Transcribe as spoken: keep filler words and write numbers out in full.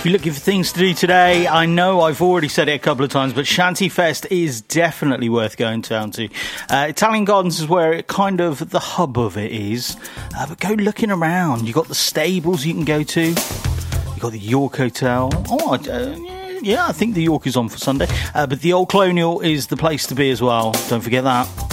you're looking for things to do today, I know I've already said it a couple of times, but Shanty Fest is definitely worth going down to. Uh, Italian Gardens is where it kind of the hub of it is. Uh, but go looking around. You've got the stables you can go to. You've got the York Hotel. Oh, uh, yeah, I think the York is on for Sunday. Uh, but the Old Colonial is the place to be as well. Don't forget that.